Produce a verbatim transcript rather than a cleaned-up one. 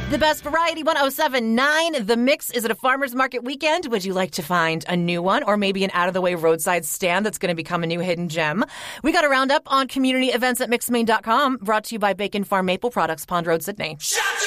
The best variety, one oh seven point nine. The Mix. Is it a farmer's market weekend? Would you like to find a new one or maybe an out-of-the-way roadside stand that's going to become a new hidden gem? We got a roundup on community events at mix maine dot com, brought to you by Bacon Farm Maple Products, Pond Road, Sydney.